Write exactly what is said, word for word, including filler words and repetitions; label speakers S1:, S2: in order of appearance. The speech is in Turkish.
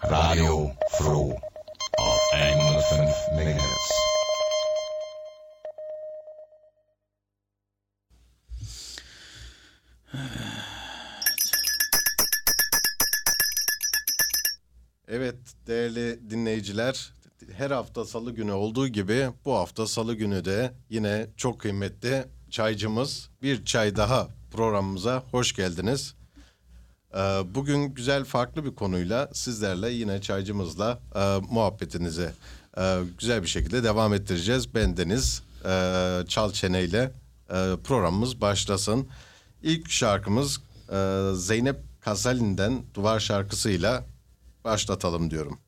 S1: Radio Fro auf honderdvijf megahertz.
S2: Evet değerli dinleyiciler, her hafta salı günü olduğu gibi bu hafta salı günü de yine çok kıymetli çaycımız Bir Çay Daha programımıza hoş geldiniz. Ee, bugün güzel farklı bir konuyla sizlerle yine çaycımızla e, muhabbetinizi e, güzel bir şekilde devam ettireceğiz. Ben Deniz e, Çal Çene ile e, programımız başlasın. İlk şarkımız e, Zeynep Kasalin'den Duvar şarkısıyla başlatalım diyorum.